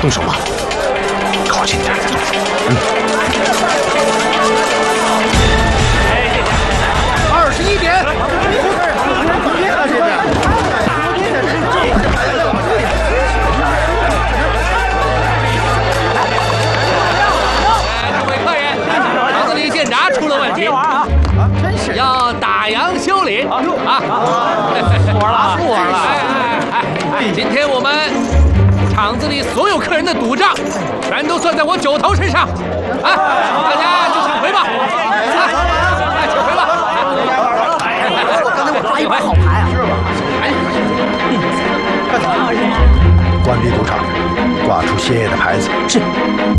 动手吧，靠近点再动手。21点。 各位客人，厂子里检查出了问题，要打烊修理啊！不玩了。今天我们厂子里所有客人的赌账，全都算在我九头身上啊！大家就请回吧，请回吧。 刚才我抓一把好牌啊！ 关闭赌场，挂出歇业的牌子。 是。